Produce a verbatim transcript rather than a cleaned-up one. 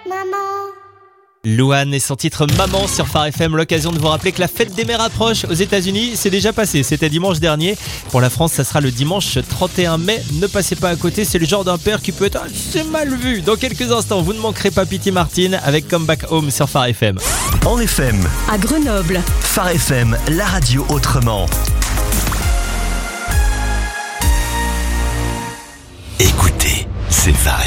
maman. Louane et son titre Maman sur Phare F M, l'occasion de vous rappeler que la fête des mères approche. Aux États-Unis, c'est déjà passé, c'était dimanche dernier. Pour la France, ça sera le dimanche trente et un mai. Ne passez pas à côté, c'est le genre d'un père qui peut être assez mal vu. Dans quelques instants, vous ne manquerez pas Pity Martin avec Come Back Home sur Phare F M. En F M, à Grenoble. Phare F M, la radio autrement. Écoutez, c'est Phare